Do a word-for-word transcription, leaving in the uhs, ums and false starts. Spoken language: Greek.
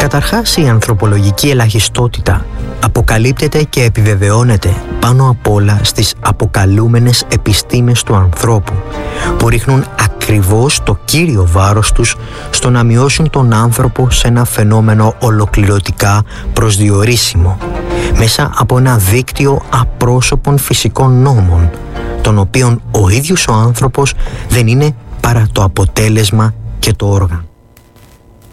Καταρχάς, η ανθρωπολογική ελαχιστότητα αποκαλύπτεται και επιβεβαιώνεται πάνω απ' όλα στις αποκαλούμενες επιστήμες του ανθρώπου, που ρίχνουν ακριβώς το κύριο βάρος τους στο να μειώσουν τον άνθρωπο σε ένα φαινόμενο ολοκληρωτικά προσδιορίσιμο, μέσα από ένα δίκτυο απρόσωπων φυσικών νόμων, των οποίων ο ίδιος ο άνθρωπος δεν είναι παρά το αποτέλεσμα και το όργανο.